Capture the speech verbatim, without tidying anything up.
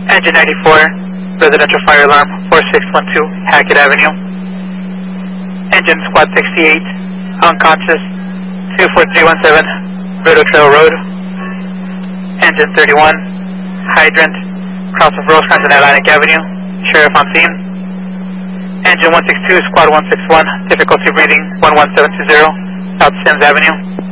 Engine ninety-four, residential fire alarm four six one two Hackett Avenue. Engine squad sixty-eight, unconscious, two four three one seven Rideau Trail Road. Engine thirty-one, hydrant, cross of Rosecrans and Atlantic Avenue, sheriff on scene. Engine one sixty-two, squad one six one, difficulty breathing one one seven two zero, South Sims Avenue.